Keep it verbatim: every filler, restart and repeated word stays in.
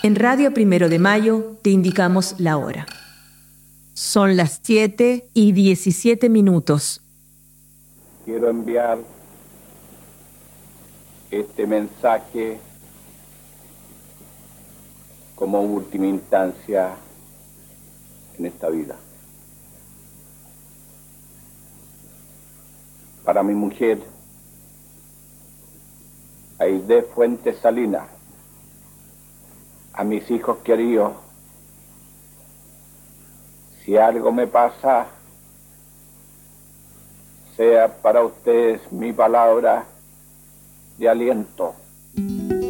En Radio Primero de Mayo te indicamos la hora. Son las siete y diecisiete minutos. Quiero enviar este mensaje como última instancia en esta vida. Para mi mujer, Aide Fuentes Salinas, a mis hijos queridos, si algo me pasa, sea para ustedes mi palabra de aliento.